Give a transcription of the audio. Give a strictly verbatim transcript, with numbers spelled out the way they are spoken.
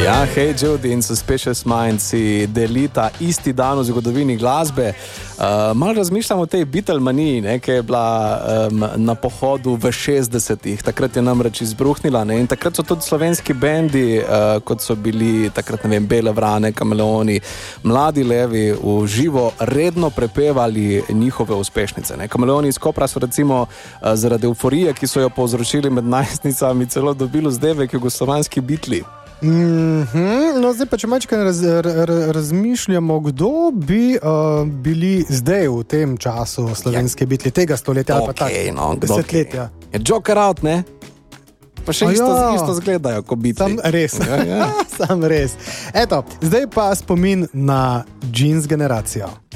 Ja, Hey Jude in Suspicious Minds si delita isti dan v zgodovini glasbe. Uh, malo razmišljam o tej Beatlemaniji, ne, ki je bila um, na pohodu v šestdesetih. Takrat je namreč izbruhnila, ne, in takrat so tudi slovenski bendi, uh, kot so bili takrat, ne vem, Bele vrane, Kameleoni, Mladi levi, v živo redno prepevali njihove uspešnice. Ne. Kameleoni iz Kopra so recimo uh, zaradi euforije, ki so jo povzročili med najstnicami, celo dobili vzdevek jugoslovanski Beatli. Mm-hmm. No, zdaj pa, če mačkaj raz, raz, razmišljamo, kdo bi uh, bili zdaj v tem času slovenske ja. Bitli, tega stoletja ali okay, pa tak, no, desetletja. Je Joker out, ne? Pa še isto, ja. isto zgledajo, ko Bitli. Sam res, ja, ja. Sam res. Eto, zdaj pa spomin na Jeans generacijo.